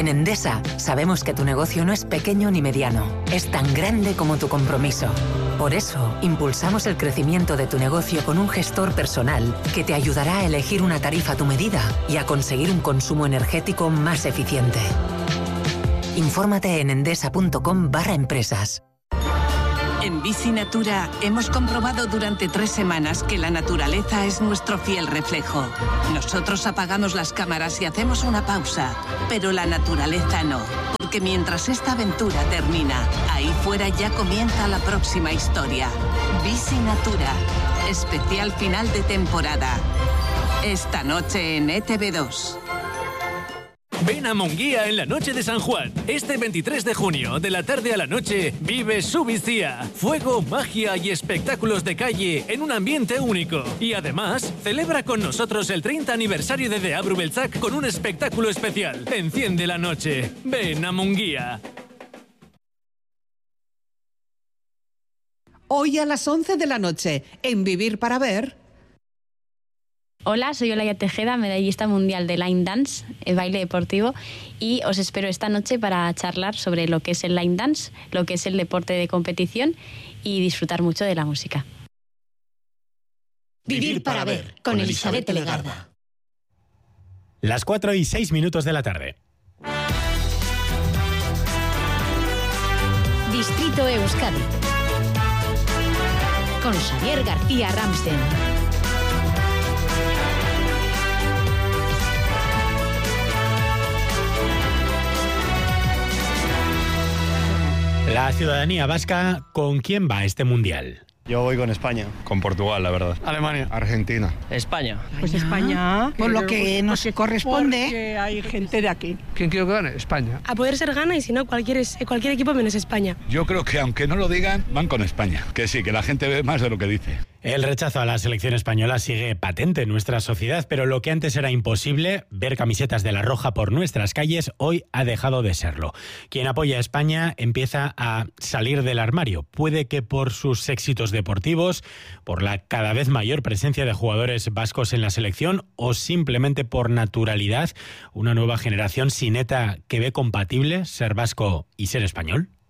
En Endesa sabemos que tu negocio no es pequeño ni mediano, es tan grande como tu compromiso. Por eso, impulsamos el crecimiento de tu negocio con un gestor personal que te ayudará a elegir una tarifa a tu medida y a conseguir un consumo energético más eficiente. Infórmate en endesa.com/empresas. En Bici Natura hemos comprobado durante 3 semanas que la naturaleza es nuestro fiel reflejo. Nosotros apagamos las cámaras y hacemos una pausa, pero la naturaleza no, porque mientras esta aventura termina, ahí fuera ya comienza la próxima historia. Bici Natura, especial final de temporada. Esta noche en ETV2. Ven a Munguía en la noche de San Juan. Este 23 de junio, de la tarde a la noche, vive Subicía. Fuego, magia y espectáculos de calle en un ambiente único. Y además, celebra con nosotros el 30 aniversario de Deabru Beltzak con un espectáculo especial. Enciende la noche. Ven a Munguía. Hoy a las 11 de la noche, en Vivir para Ver. Hola, soy Olaya Tejeda, medallista mundial de line dance, el baile deportivo, y os espero esta noche para charlar sobre lo que es el line dance, lo que es el deporte de competición y disfrutar mucho de la música. Vivir para Ver, con Elisabeth Legarda. Las 4:06 de la tarde. Distrito Euskadi. Con Xavier García Ramsten. La ciudadanía vasca, ¿con quién va a este mundial? Yo voy con España. Con Portugal, la verdad. Alemania. Argentina. España. Pues España, por lo que nos corresponde. Porque hay gente de aquí. ¿Quién quiero que gane? España. A poder ser gana y si no, cualquier equipo menos España. Yo creo que aunque no lo digan, van con España. Que sí, que la gente ve más de lo que dice. El rechazo a la selección española sigue patente en nuestra sociedad, pero lo que antes era imposible, ver camisetas de la Roja por nuestras calles, hoy ha dejado de serlo. Quien apoya a España empieza a salir del armario. Puede que por sus éxitos deportivos, por la cada vez mayor presencia de jugadores vascos en la selección o simplemente por naturalidad, una nueva generación sin ETA que ve compatible ser vasco y ser español.